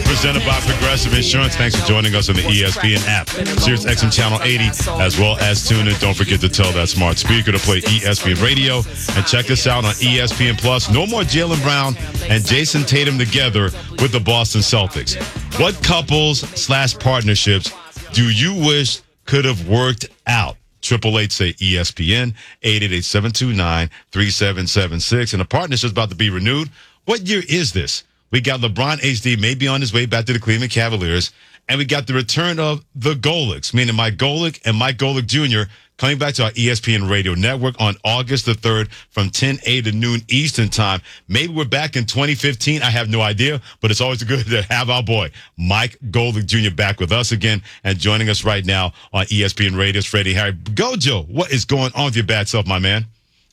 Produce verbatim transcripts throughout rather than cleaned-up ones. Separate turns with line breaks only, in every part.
presented by Progressive Insurance. Thanks for joining us on the E S P N app, Sirius X M Channel eighty, as well as tune in. Don't forget to tell that smart speaker to play E S P N Radio. And check us out on E S P N Plus. No more Jaylen Brown and Jason Tatum together with the Boston Celtics. What couples slash partnerships do you wish could have worked out? Triple eight say E S P N, eight eight eight, seven two nine, three seven seven six. And the partnership's about to be renewed. What year is this? We got LeBron H D maybe on his way back to the Cleveland Cavaliers. And we got the return of the Golics, meaning Mike Golic and Mike Golic Junior coming back to our E S P N radio network on August the third from ten a to noon Eastern time. Maybe we're back in twenty fifteen. I have no idea, but it's always good to have our boy, Mike Golic Junior back with us again and joining us right now on E S P N Radio's Freddie Harry. Gojo, what is going on with your bad self, my man?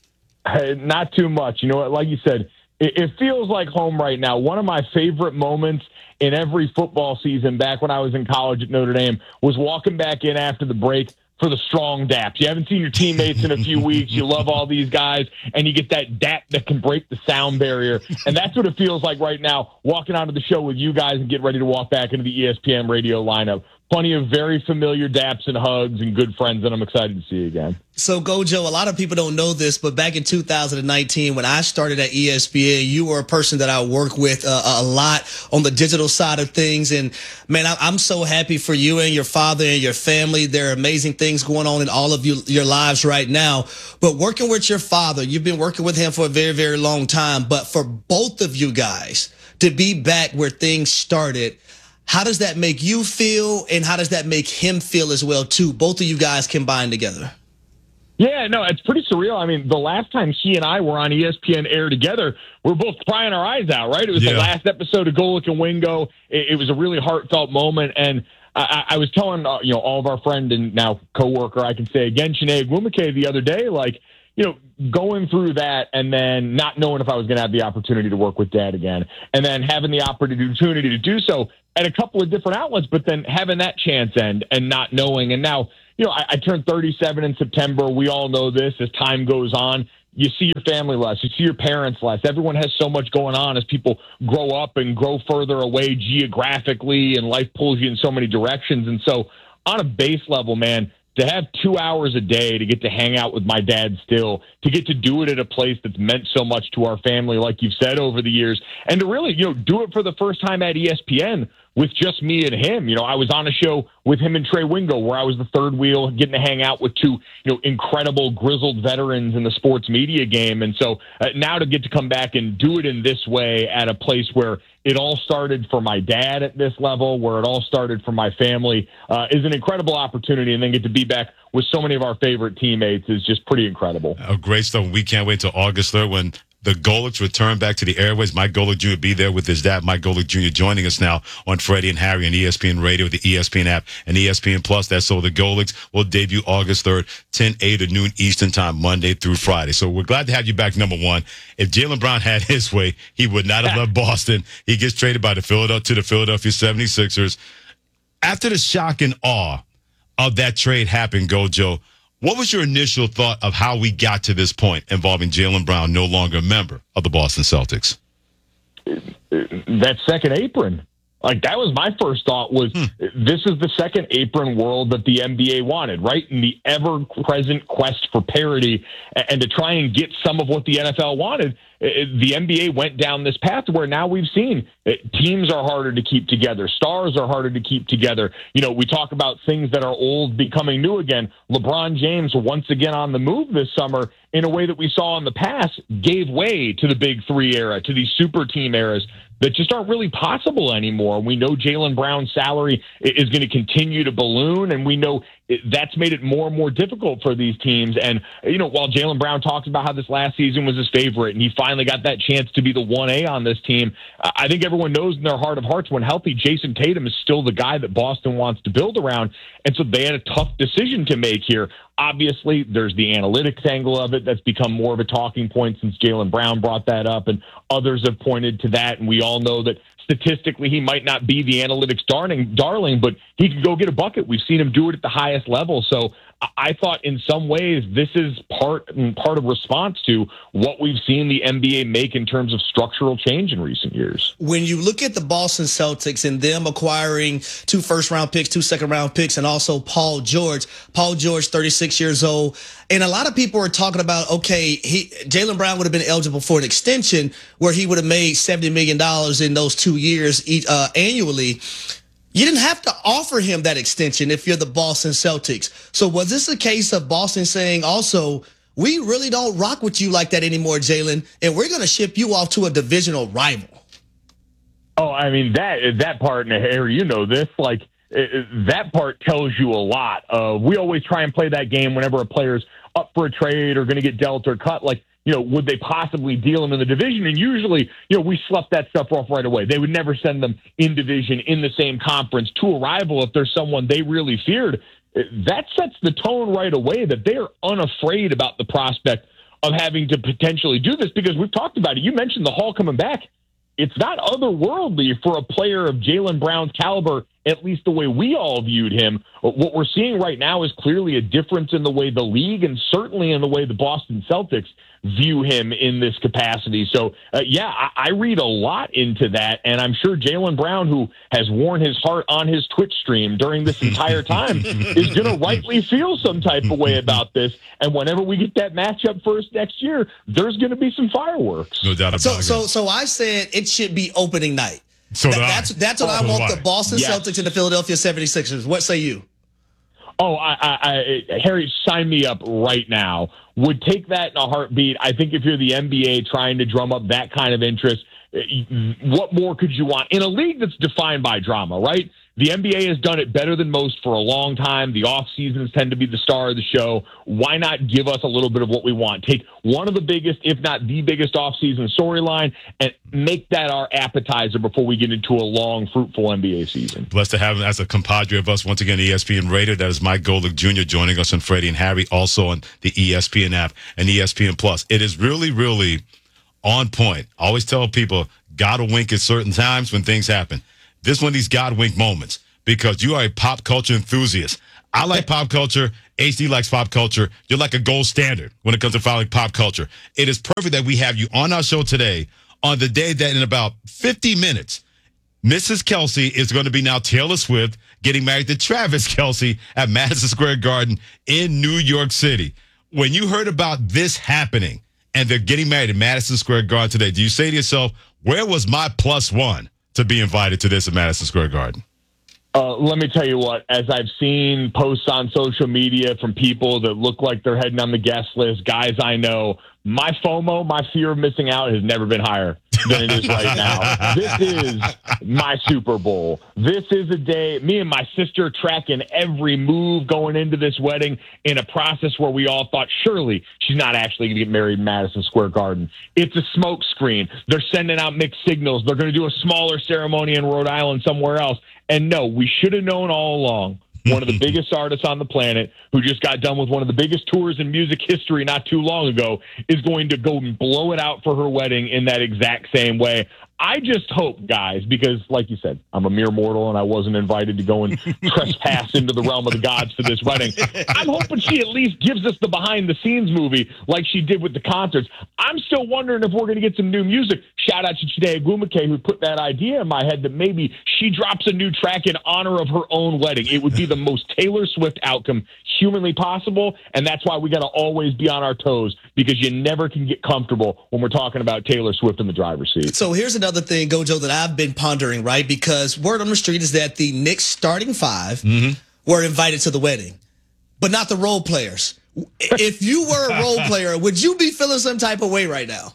Hey, not too much. You know what? Like you said, it, it feels like home right now. One of my favorite moments in every football season back when I was in college at Notre Dame was walking back in after the break for the strong daps. You haven't seen your teammates in a few weeks. You love all these guys, and you get that dap that can break the sound barrier. And that's what it feels like right now, walking out of the show with you guys and getting ready to walk back into the E S P N radio lineup. Plenty of very familiar daps and hugs and good friends that I'm excited to see again.
So, Gojo, a lot of people don't know this, but back in two thousand nineteen, when I started at E S P N, you were a person that I work with uh, a lot on the digital side of things. And, man, I, I'm so happy for you and your father and your family. There are amazing things going on in all of you, your lives right now. But working with your father, you've been working with him for a very, very long time. But for both of you guys to be back where things started, how does that make you feel, and how does that make him feel as well, too? Both of you guys combined together.
Yeah, no, it's pretty surreal. I mean, the last time he and I were on E S P N air together, we were both crying our eyes out, right? It was yeah. the last episode of Golic and Wingo. It, it was a really heartfelt moment, and I, I was telling uh, you know all of our friend and now coworker, I can say again, Sinead Gwumake the other day, like, you know, going through that and then not knowing if I was going to have the opportunity to work with Dad again, and then having the opportunity to do so at a couple of different outlets, but then having that chance end and not knowing. And now, you know, I, I turned thirty-seven in September. We all know this. As time goes on, you see your family less. You see your parents less. Everyone has so much going on as people grow up and grow further away geographically, and life pulls you in so many directions. And so on a base level, man, to have two hours a day to get to hang out with my dad still, to get to do it at a place that's meant so much to our family, like you've said over the years, and to really, you know, do it for the first time at E S P N with just me and him. You know, I was on a show with him and Trey Wingo where I was the third wheel, getting to hang out with two, you know, incredible grizzled veterans in the sports media game. And so uh, now to get to come back and do it in this way at a place where it all started for my dad at this level, where it all started for my family, uh, is an incredible opportunity. And then get to be back with so many of our favorite teammates is just pretty incredible.
Oh, great stuff. We can't wait till August third when the Golics return back to the airways. Mike Golic Junior be there with his dad, Mike Golic Junior joining us now on Freddie and Harry and E S P N Radio, the E S P N app, and E S P N Plus. That's so the Golics will debut August third, ten a to noon Eastern time, Monday through Friday. So we're glad to have you back, number one. If Jaylen Brown had his way, he would not have left Boston. He gets traded by the Philadelphia to the Philadelphia seventy-sixers. After the shock and awe of that trade happened, Gojo, what was your initial thought of how we got to this point involving Jaylen Brown, no longer a member of the Boston Celtics?
That second apron. Like, that was my first thought was hmm. this is the second apron world that the N B A wanted, right? In the ever-present quest for parity and to try and get some of what the N F L wanted, the N B A went down this path where now we've seen teams are harder to keep together. Stars are harder to keep together. You know, we talk about things that are old becoming new again. LeBron James, once again on the move this summer, in a way that we saw in the past, gave way to the Big Three era, to these super team eras that just aren't really possible anymore. We know Jaylen Brown's salary is going to continue to balloon, and we know that's made it more and more difficult for these teams. And, you know, while Jaylen Brown talks about how this last season was his favorite and he finally got that chance to be the one A on this team, I think everyone knows in their heart of hearts when healthy, Jason Tatum is still the guy that Boston wants to build around. And so they had a tough decision to make here. Obviously, there's the analytics angle of it that's become more of a talking point since Jaylen Brown brought that up, and others have pointed to that. And we all know that statistically he might not be the analytics darling, darling, but he can go get a bucket. We've seen him do it at the highest level. So I thought in some ways this is part part of response to what we've seen the N B A make in terms of structural change in recent years.
When you look at the Boston Celtics and them acquiring two first-round picks, two second-round picks, and also Paul George, Paul George, thirty-six years old, and a lot of people are talking about, okay, he Jaylen Brown would have been eligible for an extension where he would have made seventy million dollars in those two years each, uh, annually. You didn't have to offer him that extension if you're the Boston Celtics. So was this a case of Boston saying also, we really don't rock with you like that anymore, Jaylen, and we're going to ship you off to a divisional rival?
Oh, I mean, that that part, and Harry, you know this, like, that part tells you a lot. Uh, we always try and play that game whenever a player's up for a trade or going to get dealt or cut, like, you know, would they possibly deal him in the division? And usually, you know, we slept that stuff off right away. They would never send them in division, in the same conference, to a rival if there's someone they really feared. That sets the tone right away that they are unafraid about the prospect of having to potentially do this, because we've talked about it. You mentioned the Hall coming back. It's not otherworldly for a player of Jaylen Brown's caliber, at least the way we all viewed him. What we're seeing right now is clearly a difference in the way the league and certainly in the way the Boston Celtics view him in this capacity. So, uh, yeah, I, I read a lot into that, and I'm sure Jaylen Brown, who has worn his heart on his Twitch stream during this entire time, is going to rightly feel some type of way about this. And whenever we get that matchup first next year, there's going to be some fireworks.
No doubt about
so,
it.
So, so I said it should be opening night.
So
Th- that's that's what oh, I want right. the Boston yes. Celtics and the Philadelphia seventy-sixers. What say you?
Oh, I, I, I, Harry, sign me up right now. Would take that in a heartbeat. I think if you're the N B A trying to drum up that kind of interest, what more could you want in a league that's defined by drama, right? The N B A has done it better than most for a long time. The off seasons tend to be the star of the show. Why not give us a little bit of what we want? Take one of the biggest, if not the biggest off season storyline and make that our appetizer before we get into a long, fruitful N B A season.
Blessed to have him as a compadre of us once again, E S P N Radio. That is Mike Golic Junior joining us, and Freddie and Harry also on the E S P N app and E S P N Plus. It is really, really on point. I always tell people, gotta wink at certain times when things happen. This one of these God wink moments, because you are a pop culture enthusiast. I like pop culture. H D likes pop culture. You're like a gold standard when it comes to following pop culture. It is perfect that we have you on our show today on the day that in about fifty minutes, Missus Kelce is going to be now Taylor Swift getting married to Travis Kelce at Madison Square Garden in New York City. When you heard about this happening and they're getting married in Madison Square Garden today, do you say to yourself, where was my plus one to be invited to this at Madison Square Garden?
Uh, let me tell you what, as I've seen posts on social media from people that look like they're heading on the guest list, guys I know, my FOMO, my fear of missing out, has never been higher than it is right now. This is my Super Bowl. This is a day, me and my sister tracking every move going into this wedding in a process where we all thought, surely she's not actually going to get married in Madison Square Garden. It's a smoke screen. They're sending out mixed signals. They're going to do a smaller ceremony in Rhode Island somewhere else. And no, we should have known all along. One of the biggest artists on the planet, who just got done with one of the biggest tours in music history not too long ago, is going to go and blow it out for her wedding in that exact same way. I just hope, guys, because like you said, I'm a mere mortal and I wasn't invited to go and trespass into the realm of the gods for this wedding. I'm hoping she at least gives us the behind the scenes movie like she did with the concerts. I'm still wondering if we're going to get some new music. Shout out to Chide Agumake, who put that idea in my head that maybe she drops a new track in honor of her own wedding. It would be the most Taylor Swift outcome humanly possible, and that's why we got to always be on our toes, because you never can get comfortable when we're talking about Taylor Swift in the driver's seat.
So here's another Another thing, Gojo, that I've been pondering, right? Because word on the street is that the Knicks starting five mm-hmm. were invited to the wedding, but not the role players. If you were a role player, would you be feeling some type of way right now?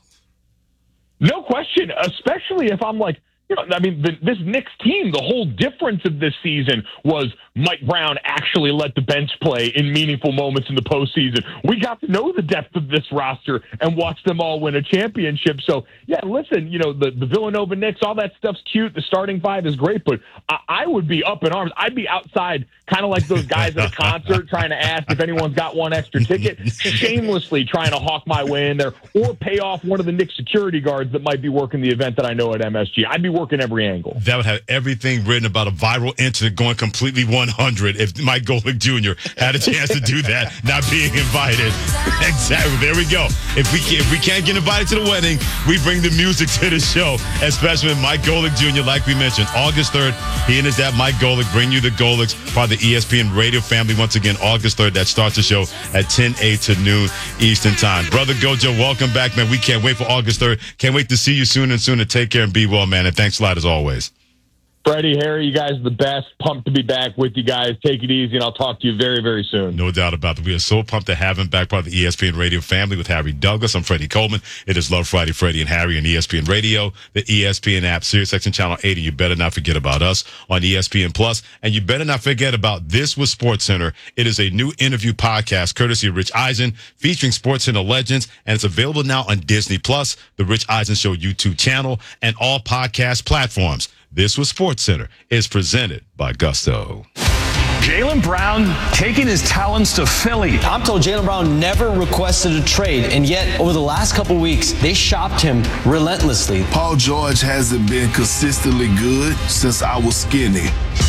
No question, especially if I'm like, you know, I mean, the, this Knicks team, the whole difference of this season was Mike Brown actually let the bench play in meaningful moments in the postseason. We got to know the depth of this roster and watch them all win a championship. So, yeah, listen, you know, the, the Villanova Knicks, all that stuff's cute. The starting five is great, but I, I would be up in arms. I'd be outside, kind of like those guys at a concert trying to ask if anyone's got one extra ticket, shamelessly trying to hawk my way in there or pay off one of the Knicks security guards that might be working the event that I know at M S G. I'd be working working every angle.
That would have everything written about a viral incident going completely one hundred if Mike Golic Junior had a chance to do that, not being invited. Exactly. There we go. If we can, if we can't get invited to the wedding, we bring the music to the show, especially with Mike Golic Junior Like we mentioned, August third, he and his dad, Mike Golic, bring you the Golics, part of the E S P N radio family. Once again, August third, that starts the show at ten a to noon Eastern time. Brother Gojo, welcome back, man. We can't wait for August third. Can't wait to see you soon and sooner. Take care and be well, man. And thanks a lot as always.
Freddie, Harry, you guys are the best. Pumped to be back with you guys. Take it easy, and I'll talk to you very, very soon.
No doubt about it. We are so pumped to have him back, part of the E S P N Radio family with Harry Douglas. I'm Freddie Coleman. It is Love Friday, Freddie and Harry on E S P N Radio, the E S P N app, SiriusXM Channel eighty. You better not forget about us on E S P N Plus, and you better not forget about This with SportsCenter. It is a new interview podcast courtesy of Rich Eisen featuring SportsCenter legends, and it's available now on Disney Plus, the Rich Eisen Show YouTube channel, and all podcast platforms. This was SportsCenter is presented by Gusto.
Jaylen Brown taking his talents to Philly.
I'm told Jaylen Brown never requested a trade, and yet over the last couple weeks, they shopped him relentlessly.
Paul George hasn't been consistently good since I was skinny.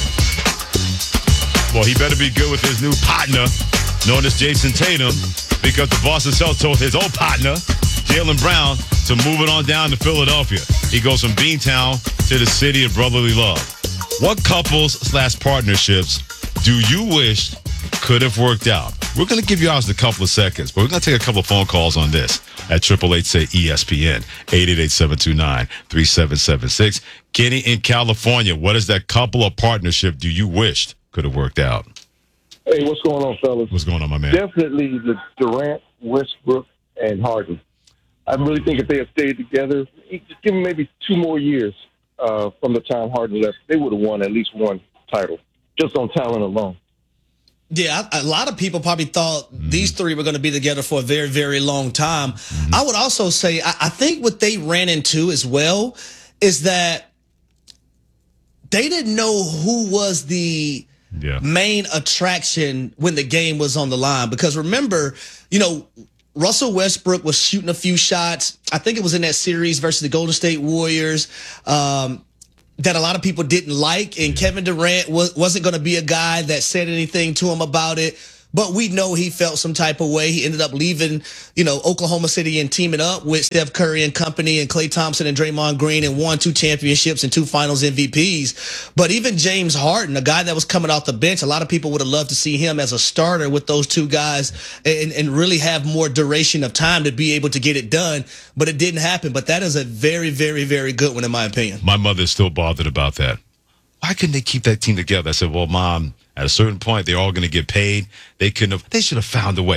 Well, he better be good with his new partner, known as Jason Tatum, because the Boston Celtics told his old partner, Jaylen Brown, to move it on down to Philadelphia. He goes from Beantown to the city of brotherly love. What couples slash partnerships do you wish could have worked out? We're going to give you ours in a couple of seconds, but we're going to take a couple of phone calls on this at triple eight say E S P N, eight eight eight, seven two nine, three seven seven six. Kenny in California, what is that couple of partnership do you wish could have worked out?
Hey, what's going on, fellas?
What's going on, my man?
Definitely the Durant, Westbrook, and Harden. I really think if they had stayed together, just give them maybe two more years uh, from the time Harden left, they would have won at least one title, just on talent alone.
Yeah, a lot of people probably thought mm-hmm. these three were going to be together for a very, very long time. Mm-hmm. I would also say, I, I think what they ran into as well is that they didn't know who was the yeah. main attraction when the game was on the line. Because remember, you know, Russell Westbrook was shooting a few shots. I think it was in that series versus the Golden State Warriors um, that a lot of people didn't like. And Kevin Durant was, wasn't going to be a guy that said anything to him about it. But we know he felt some type of way. He ended up leaving, you know, Oklahoma City and teaming up with Steph Curry and company and Klay Thompson and Draymond Green and won two championships and two finals M V Ps. But even James Harden, a guy that was coming off the bench, a lot of people would have loved to see him as a starter with those two guys and, and really have more duration of time to be able to get it done. But it didn't happen. But that is a very, very, very good one, in my opinion.
My mother is still bothered about that. Why couldn't they keep that team together? I said, well, Mom, at a certain point, they're all going to get paid. They couldn't have. They should have found a way.